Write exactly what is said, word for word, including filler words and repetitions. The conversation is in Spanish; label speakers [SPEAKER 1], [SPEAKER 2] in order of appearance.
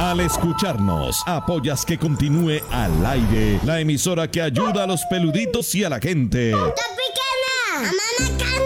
[SPEAKER 1] Al escucharnos, apoyas que continúe al aire la emisora que ayuda a los peluditos y a la gente.
[SPEAKER 2] ¡Está pequeña! ¡Mamá,